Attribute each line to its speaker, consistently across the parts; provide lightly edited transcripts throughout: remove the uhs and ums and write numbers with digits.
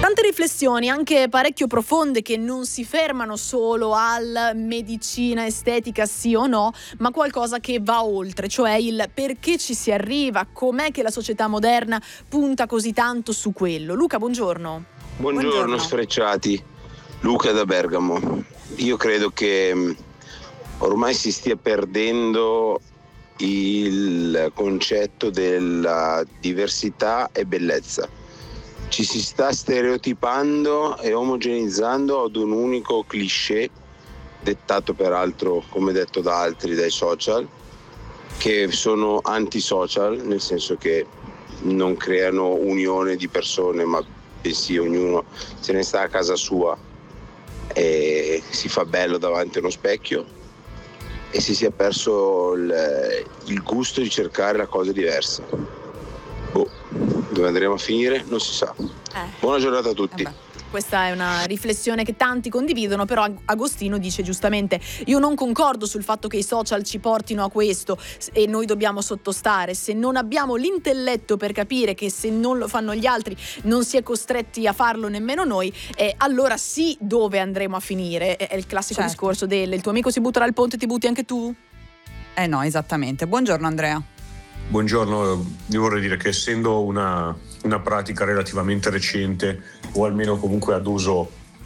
Speaker 1: Tante riflessioni, anche parecchio profonde, che non si fermano solo al medicina estetica sì o no, ma qualcosa che va oltre, cioè il perché ci si arriva, com'è che la società moderna punta così tanto su quello. Luca, buongiorno.
Speaker 2: Buongiorno sfrecciati, Luca da Bergamo. Io credo che ormai si stia perdendo il concetto della diversità e bellezza. Ci si sta stereotipando e omogenizzando ad un unico cliché, dettato peraltro, come detto da altri, dai social, che sono antisocial, nel senso che non creano unione di persone, ma bensì ognuno se ne sta a casa sua e si fa bello davanti a uno specchio, e si sia perso il gusto di cercare la cosa diversa. Dove andremo a finire non si sa. Buona giornata a tutti.
Speaker 1: Questa è una riflessione che tanti condividono, però Agostino dice giustamente: io non concordo sul fatto che i social ci portino a questo e noi dobbiamo sottostare. Se non abbiamo l'intelletto per capire che se non lo fanno gli altri non si è costretti a farlo nemmeno noi, allora sì, dove andremo a finire? È il classico discorso del il tuo amico si butta dal ponte, ti butti anche tu?
Speaker 3: No, esattamente. Buongiorno Andrea.
Speaker 4: Buongiorno, io vorrei dire che essendo una pratica relativamente recente, o almeno comunque ad uso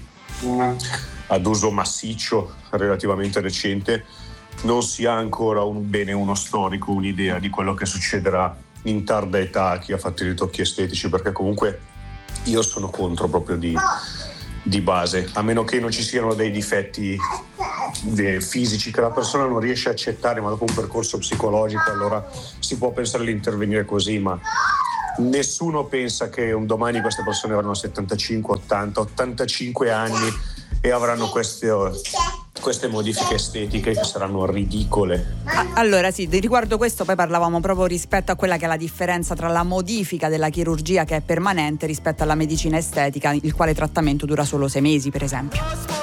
Speaker 4: massiccio relativamente recente, non si ha ancora un bene, uno storico, un'idea di quello che succederà in tarda età a chi ha fatto i ritocchi estetici, perché comunque io sono contro proprio di base, a meno che non ci siano dei difetti fisici che la persona non riesce a accettare, ma dopo un percorso psicologico allora si può pensare di intervenire così, ma nessuno pensa che un domani queste persone avranno 75, 80, 85 anni e avranno queste modifiche estetiche che saranno ridicole.
Speaker 3: Allora sì, riguardo questo poi parlavamo proprio rispetto a quella che è la differenza tra la modifica della chirurgia, che è permanente, rispetto alla medicina estetica, il quale trattamento dura solo 6 mesi per esempio.